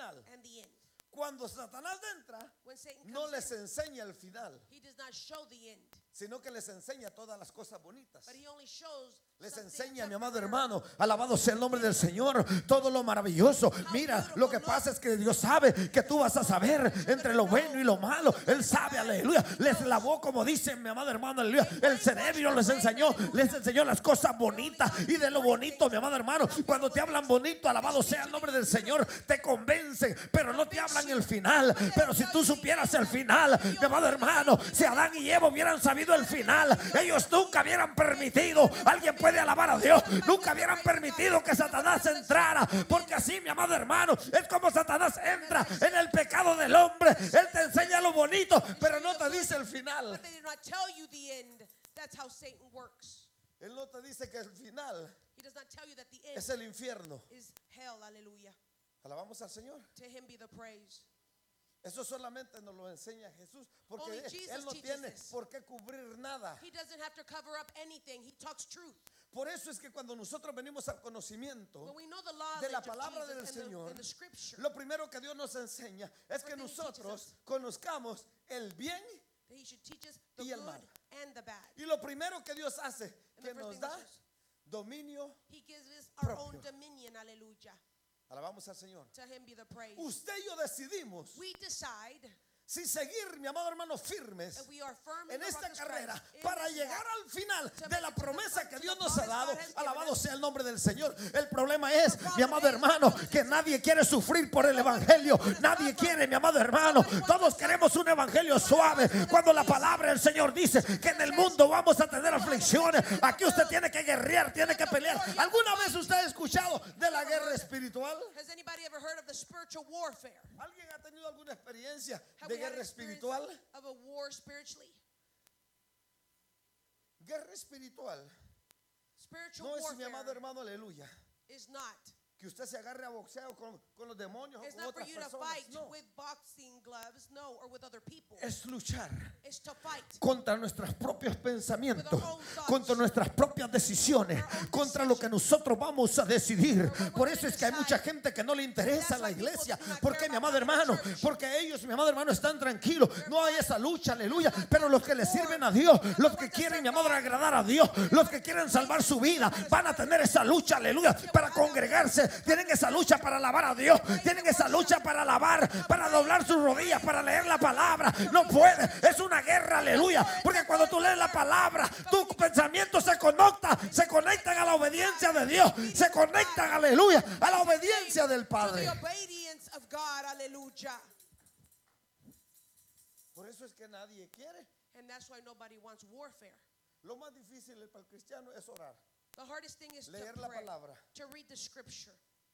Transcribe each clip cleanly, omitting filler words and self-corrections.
final. and the end. Cuando Satanás entra, When Satan no comes les in, enseña el final, he does not show the end, sino que les enseña todas las cosas bonitas. but he only shows Les something enseña, mi amado temporary. hermano, alabado sea el nombre del Señor, todo lo maravilloso. Mira, lo que pasa es que Dios sabe que tú vas a saber entre lo bueno y lo malo. Él sabe, aleluya. Les lavó, como dice mi amado hermano, aleluya, el cerebro, les enseñó las cosas bonitas. Y de lo bonito, mi amado hermano, cuando te hablan bonito, alabado sea el nombre del Señor, te convencen, pero no te hablan el final. Pero si tú supieras el final, mi amado hermano, si Adán y Eva hubieran sabido el final, ellos nunca hubieran permitido. Alguien puede alabar a Dios, nunca hubieran permitido que Satanás entrara, porque así, mi amado hermano, es como Satanás entra en el pecado del hombre. Él te enseña lo bonito, pero no te dice el final. But they did not tell you the end. That's how Satan works. Él no te dice que el final He does not tell you that the end es el infierno. is hell. Hallelujah. Alabamos al Señor. To him be the praise. Eso solamente nos lo enseña Jesús, porque Only Jesus Él no teaches tiene this. por qué cubrir nada. He doesn't have to cover up anything. He talks truth. Por eso es que cuando nosotros venimos al When conocimiento we know the law de la of palabra del Jesus and Señor, the scripture, lo primero que Dios nos enseña es que First thing he teaches nosotros us. conozcamos el bien, that he should teach us the y el good mal. and the bad. y lo primero que Dios hace, And que the first nos thing da he does, dominio. he gives us our propio. own dominion. Hallelujah. Alabamos al Señor. To him be the praise. Usted y yo decidimos We decide si seguir, mi amado hermano, firmes that we are firm en in the esta rock of carrera Christ, in para this llegar walk. al final To de make la it to the promesa front, que to Dios the nos ha promise dado. God has given Alabado us. sea el nombre del Señor. El problema es, The mi amado hermano, que nadie quiere sufrir por el evangelio. Nadie quiere, mi amado hermano. Todos queremos un evangelio suave. Cuando la palabra del Señor dice que en el mundo vamos a tener aflicciones, aquí usted tiene que guerrear, tiene que pelear. ¿Alguna vez usted ha escuchado de la guerra espiritual? Has anybody ever heard of the spiritual warfare? ¿Alguien ha tenido alguna experiencia Have de we had guerra experience espiritual? of a war spiritually? Guerra espiritual Spiritual no es, mi amado warfare hermano, aleluya, is not. que usted se agarre a boxeo con los demonios o It's con not for otras you to personas. fight No, with boxing gloves, no, or with other people. es luchar It's to fight contra nuestros propios pensamientos, With our own thoughts. contra nuestras propias decisiones, Our own contra lo que nosotros vamos a decidir. what we're Por gonna eso es que hay decide. mucha gente que no le interesa That's la why people iglesia. do not ¿Por care qué, mi about amado coming to hermano? church. Porque ellos, mi amado hermano, están tranquilos. No hay esa lucha, aleluya. Pero los que le sirven a Dios, los que quieren, mi amado, agradar a Dios, los que quieren salvar su vida, van a tener esa lucha, aleluya, para congregarse. Tienen esa lucha para alabar a Dios. Tienen esa lucha para alabar, para doblar sus rodillas, para leer la palabra. No puede. Es una guerra, aleluya. Porque cuando tú lees la palabra, tus pensamientos se conectan a la obediencia de Dios. Se conectan, aleluya, a la obediencia del to Padre. the obedience of God. Hallelujah. Por eso es que nadie quiere. And that's why nobody wants warfare. Lo más difícil para el cristiano es orar, The hardest thing is leer to la pray, palabra. to read the scripture.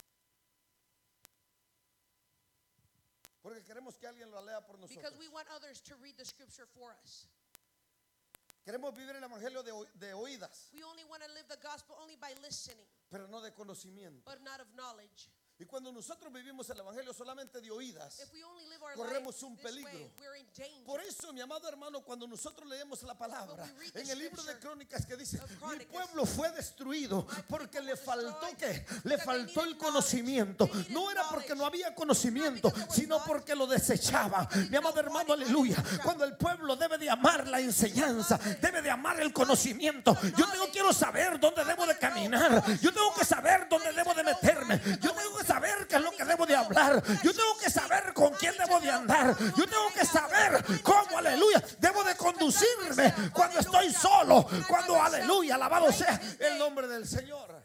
Porque queremos que alguien lo lea por Because nosotros. we want others to read the scripture for us. Queremos vivir el evangelio de oídas, We only want to live the gospel only by listening, pero no de conocimiento. but not of knowledge. Y cuando nosotros vivimos el evangelio solamente de oídas, If we only live our corremos life un this way, peligro. we're in danger. por eso, mi amado hermano, cuando nosotros leemos la palabra When we read the en el libro de scripture Crónicas que dice, of mi Chronicles, pueblo fue destruido porque le faltó que le because faltó they el needed conocimiento. knowledge. They No needed era porque no knowledge. había conocimiento, Not because there was sino knowledge. porque lo desechaban. Because they Mi amado did not hermano, want it. aleluya, Hallelujah. cuando el pueblo debe de amar la enseñanza, debe de amar el conocimiento. Yo quiero saber dónde debo de caminar. Yo tengo que saber dónde debo de meterme. Yo tengo que saber qué es lo que debo de hablar. Yo tengo que saber con quién debo de andar. Yo tengo que saber cómo, aleluya, debo de conducirme cuando estoy solo. Cuando, aleluya, alabado sea el nombre del Señor.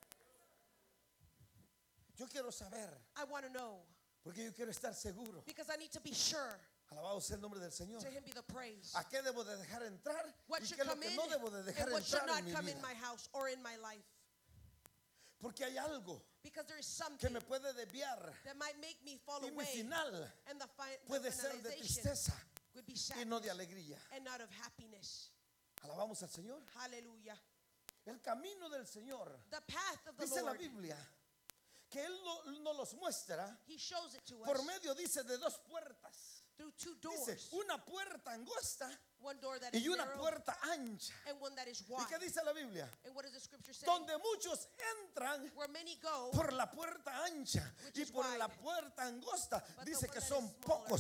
Yo quiero saber, I want to know porque yo quiero estar seguro. because I need to be sure. Alabado sea el nombre del Señor. To him be the praise. ¿A qué debo de dejar entrar? What ¿Y should qué es lo come que in no debo de dejar and what should entrar en not mi come in vida? my house or in my life. Porque hay algo Because there is que something me puede desviar that might make me fall y mi away. final And the puede ser de finalization tristeza would be y no de sadness alegría. and not of happiness. Alabamos al Señor. Hallelujah. El camino del Señor, The path of the dice la Lord, Biblia, que Él nos los muestra He shows it to por us medio, dice, de dos puertas. through two Dice, doors. una puerta angosta One door that is y una narrow puerta ancha. and one that is ¿Y wide. qué dice la Biblia? And what does the scripture say? Donde muchos entran Where many go, por la puerta ancha which y is por la wide. puerta angosta. But the Dice one que that son is smaller pocos